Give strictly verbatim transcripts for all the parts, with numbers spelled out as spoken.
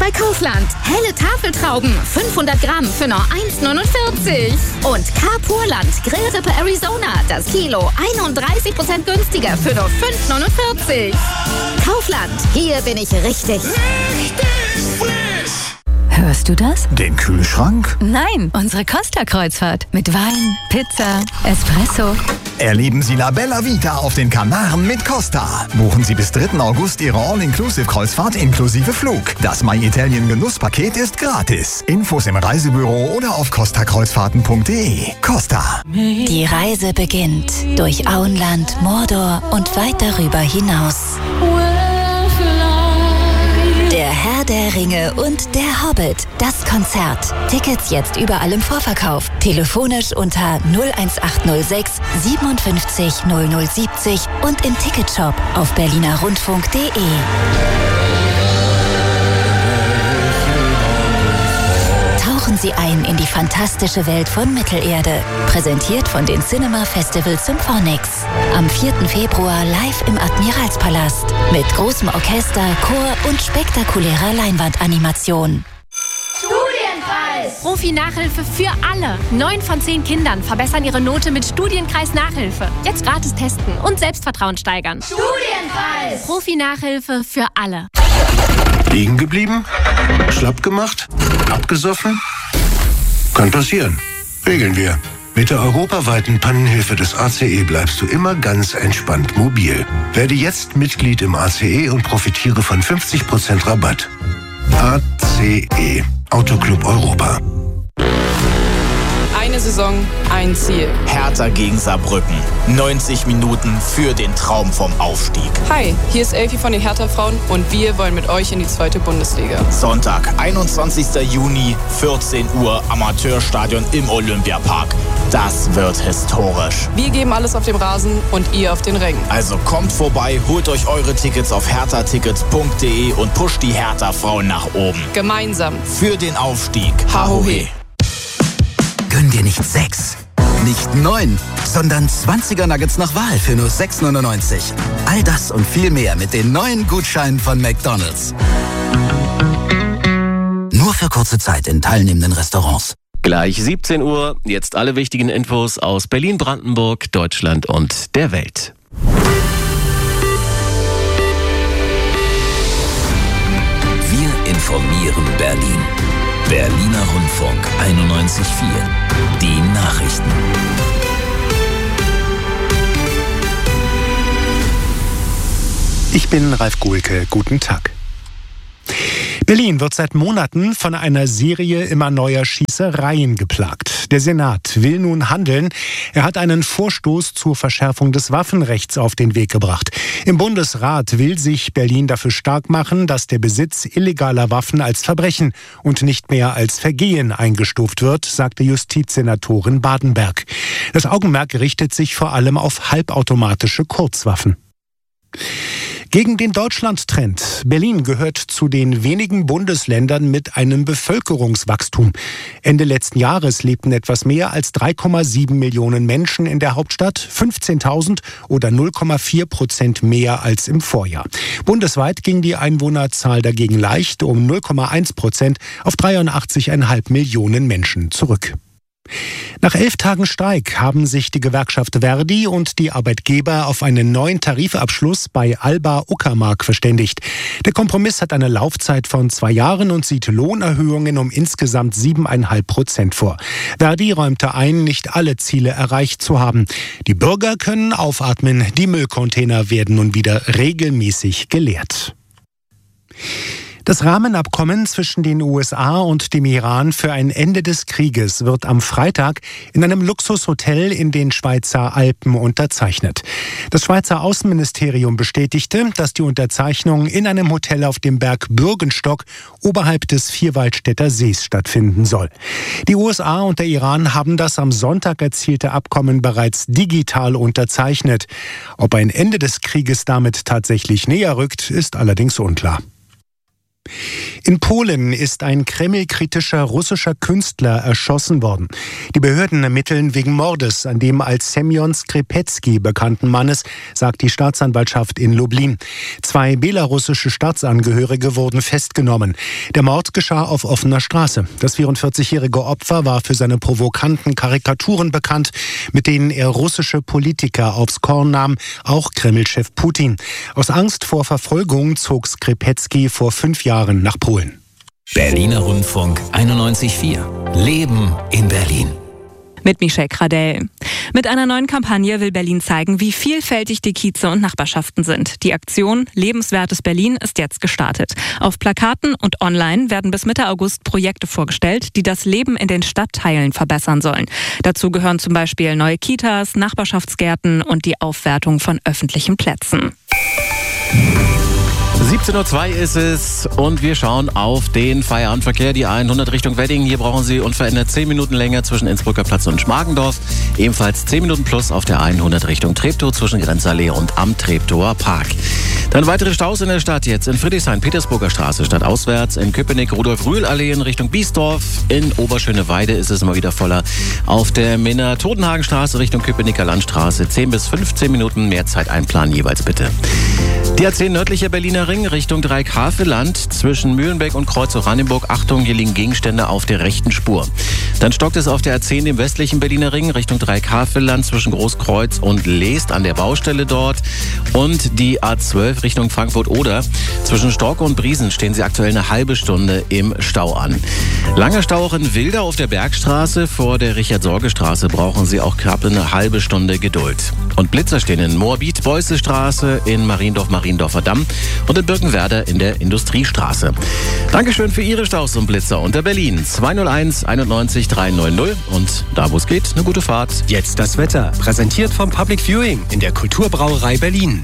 bei Kaufland. Helle Tafeltrauben, fünfhundert Gramm für nur eins neunundvierzig. Und Carpurland Grillrippe Arizona, das Kilo einunddreißig Prozent günstiger für nur fünf neunundvierzig. Kaufland, hier bin ich richtig. Richtig frisch! Hörst du das? Den Kühlschrank? Nein, unsere Costa-Kreuzfahrt. Mit Wein, Pizza, Espresso. Erleben Sie La Bella Vita auf den Kanaren mit Costa. Buchen Sie bis dritten August Ihre All-Inclusive-Kreuzfahrt inklusive Flug. Das My Italien Genusspaket ist gratis. Infos im Reisebüro oder auf costa kreuzfahrten punkt de. Costa. Die Reise beginnt durch Auenland, Mordor und weit darüber hinaus. Der Herr der Ringe und der Hobbit. Das Konzert. Tickets jetzt überall im Vorverkauf. Telefonisch unter null eins acht null sechs siebenundfünfzig null null siebzig und im Ticketshop auf berliner rundfunk punkt de. Tauchen Sie ein in die fantastische Welt von Mittelerde. Präsentiert von den Cinema Festival Symphonics. Am vierten Februar live im Admiralspalast. Mit großem Orchester, Chor und spektakulärer Leinwandanimation. Studienkreis! Profi-Nachhilfe für alle. Neun von zehn Kindern verbessern ihre Note mit Studienkreis-Nachhilfe. Jetzt gratis testen und Selbstvertrauen steigern. Studienkreis! Profi-Nachhilfe für alle. Liegen geblieben? Schlapp gemacht? Abgesoffen? Kann passieren. Regeln wir. Mit der europaweiten Pannenhilfe des A C E bleibst du immer ganz entspannt mobil. Werde jetzt Mitglied im A C E und profitiere von fünfzig Prozent Rabatt. A C E. Autoclub Europa. Eine Saison, ein Ziel. Hertha gegen Saarbrücken. neunzig Minuten für den Traum vom Aufstieg. Hi, hier ist Elfi von den Hertha-Frauen und wir wollen mit euch in die zweite Bundesliga. Sonntag, einundzwanzigster Juni, vierzehn Uhr, Amateurstadion im Olympiapark. Das wird historisch. Wir geben alles auf dem Rasen und ihr auf den Rängen. Also kommt vorbei, holt euch eure Tickets auf hertha tickets punkt de und pusht die Hertha-Frauen nach oben. Gemeinsam. Für den Aufstieg. Hahohe. Gönn dir nicht sechs, nicht neun, sondern zwanziger Nuggets nach Wahl für nur sechs neunundneunzig. All das und viel mehr mit den neuen Gutscheinen von McDonald's. Nur für kurze Zeit in teilnehmenden Restaurants. Gleich siebzehn Uhr, jetzt alle wichtigen Infos aus Berlin, Brandenburg, Deutschland und der Welt. Wir informieren Berlin. Berliner Rundfunk einundneunzig Komma vier. Die Nachrichten. Ich bin Ralf Gohlke. Guten Tag. Berlin wird seit Monaten von einer Serie immer neuer Schießereien geplagt. Der Senat will nun handeln. Er hat einen Vorstoß zur Verschärfung des Waffenrechts auf den Weg gebracht. Im Bundesrat will sich Berlin dafür stark machen, dass der Besitz illegaler Waffen als Verbrechen und nicht mehr als Vergehen eingestuft wird, sagte Justizsenatorin Badenberg. Das Augenmerk richtet sich vor allem auf halbautomatische Kurzwaffen. Gegen den Deutschland-Trend. Berlin gehört zu den wenigen Bundesländern mit einem Bevölkerungswachstum. Ende letzten Jahres lebten etwas mehr als drei Komma sieben Millionen Menschen in der Hauptstadt, fünfzehntausend oder null Komma vier Prozent mehr als im Vorjahr. Bundesweit ging die Einwohnerzahl dagegen leicht um null Komma eins Prozent auf dreiundachtzig Komma fünf Millionen Menschen zurück. Nach elf Tagen Streik haben sich die Gewerkschaft Verdi und die Arbeitgeber auf einen neuen Tarifabschluss bei Alba Uckermark verständigt. Der Kompromiss hat eine Laufzeit von zwei Jahren und sieht Lohnerhöhungen um insgesamt sieben Komma fünf Prozent vor. Verdi räumte ein, nicht alle Ziele erreicht zu haben. Die Bürger können aufatmen, die Müllcontainer werden nun wieder regelmäßig geleert. Das Rahmenabkommen zwischen den U S A und dem Iran für ein Ende des Krieges wird am Freitag in einem Luxushotel in den Schweizer Alpen unterzeichnet. Das Schweizer Außenministerium bestätigte, dass die Unterzeichnung in einem Hotel auf dem Berg Bürgenstock oberhalb des Vierwaldstätter Sees stattfinden soll. Die U S A und der Iran haben das am Sonntag erzielte Abkommen bereits digital unterzeichnet. Ob ein Ende des Krieges damit tatsächlich näher rückt, ist allerdings unklar. In Polen ist ein kremlkritischer russischer Künstler erschossen worden. Die Behörden ermitteln wegen Mordes an dem als Semjon Skrzepecki bekannten Mannes, sagt die Staatsanwaltschaft in Lublin. Zwei belarussische Staatsangehörige wurden festgenommen. Der Mord geschah auf offener Straße. Das vierundvierzigjährige Opfer war für seine provokanten Karikaturen bekannt, mit denen er russische Politiker aufs Korn nahm, auch Kreml-Chef Putin. Aus Angst vor Verfolgung zog Skrzepecki vor fünf Jahren nach Polen. Berliner Rundfunk einundneunzig Komma vier. Leben in Berlin. Mit Michelle Kradell. Mit einer neuen Kampagne will Berlin zeigen, wie vielfältig die Kieze und Nachbarschaften sind. Die Aktion Lebenswertes Berlin ist jetzt gestartet. Auf Plakaten und online werden bis Mitte August Projekte vorgestellt, die das Leben in den Stadtteilen verbessern sollen. Dazu gehören zum Beispiel neue Kitas, Nachbarschaftsgärten und die Aufwertung von öffentlichen Plätzen. siebzehn Uhr zwei ist es und wir schauen auf den Feierabendverkehr, die hundert Richtung Wedding. Hier brauchen Sie unverändert zehn Minuten länger zwischen Innsbrucker Platz und Schmargendorf. Ebenfalls zehn Minuten plus auf der hundert Richtung Treptow zwischen Grenzallee und am Treptower Park. Dann weitere Staus in der Stadt jetzt. In Friedrichshain, Petersburger Straße, stadtauswärts. In Köpenick, Rudolf-Rühl-Allee in Richtung Biesdorf. In Oberschöneweide ist es immer wieder voller. Auf der Minna-Totenhagenstraße Richtung Köpenicker Landstraße. zehn bis fünfzehn Minuten mehr Zeit einplanen jeweils bitte. Die A zehn nördlicher Berliner Ring Richtung Dreieck-Havelland zwischen Mühlenbeck und Kreuz-Oranienburg. Achtung, hier liegen Gegenstände auf der rechten Spur. Dann stockt es auf der A zehn im westlichen Berliner Ring Richtung Dreieck-Havelland zwischen Großkreuz und Leest an der Baustelle dort. Und die A zwölf Richtung Frankfurt-Oder. Zwischen Storke und Briesen stehen Sie aktuell eine halbe Stunde im Stau an. Langer Stau auch in Wildau auf der Bergstraße. Vor der Richard-Sorge-Straße brauchen Sie auch knapp eine halbe Stunde Geduld. Und Blitzer stehen in Moabit, Beußestraße, in Mariendorf, Mariendorfer Damm und in Birkenwerder in der Industriestraße. Dankeschön für Ihre Staus und Blitzer unter Berlin. zwei null eins einundneunzig dreihundertneunzig und da, wo es geht, eine gute Fahrt. Jetzt das Wetter, präsentiert vom Public Viewing in der Kulturbrauerei Berlin.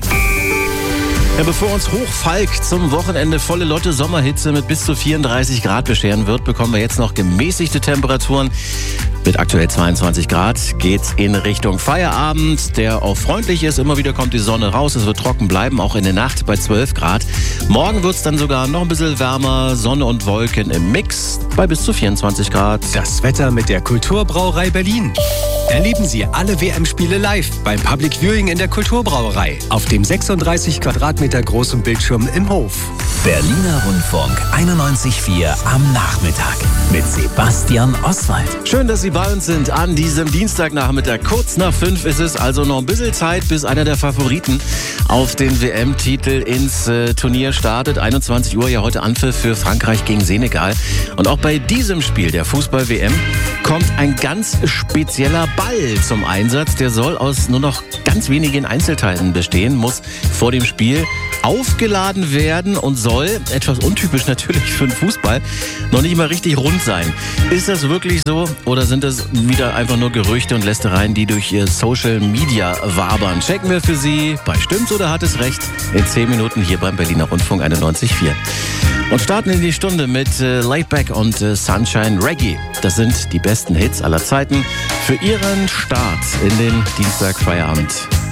Ja, bevor uns Hochfalk zum Wochenende volle Lotte Sommerhitze mit bis zu vierunddreißig Grad bescheren wird, bekommen wir jetzt noch gemäßigte Temperaturen. Mit aktuell zweiundzwanzig Grad geht's in Richtung Feierabend, der auch freundlich ist. Immer wieder kommt die Sonne raus, es wird trocken bleiben, auch in der Nacht bei zwölf Grad. Morgen wird's dann sogar noch ein bisschen wärmer, Sonne und Wolken im Mix bei bis zu vierundzwanzig Grad. Das Wetter mit der Kulturbrauerei Berlin. Erleben Sie alle W M-Spiele live beim Public Viewing in der Kulturbrauerei auf dem sechsunddreißig Quadratmeter großen Bildschirm im Hof. Berliner Rundfunk einundneunzig Komma vier am Nachmittag mit Sebastian Oswald. Schön, dass Sie bei uns sind an diesem Dienstagnachmittag. Kurz nach fünf ist es also noch ein bisschen Zeit, bis einer der Favoriten auf den W M-Titel ins äh, Turnier startet. einundzwanzig Uhr ja heute Anpfiff für Frankreich gegen Senegal. Und auch bei diesem Spiel der Fußball-W M kommt ein ganz spezieller Ball zum Einsatz. Der soll aus nur noch ganz wenigen Einzelteilen bestehen, muss vor dem Spiel aufgeladen werden und soll, etwas untypisch natürlich für den Fußball, noch nicht mal richtig rund sein. Ist das wirklich so oder sind das wieder einfach nur Gerüchte und Lästereien, die durch ihr Social Media wabern? Checken wir für Sie bei Stimmt's oder hat es recht? In zehn Minuten hier beim Berliner Rundfunk einundneunzig Komma vier. Und starten in die Stunde mit äh, Laidback und äh, Sunshine Reggae. Das sind die besten Hits aller Zeiten für Ihren Start in den Dienstag Feierabend.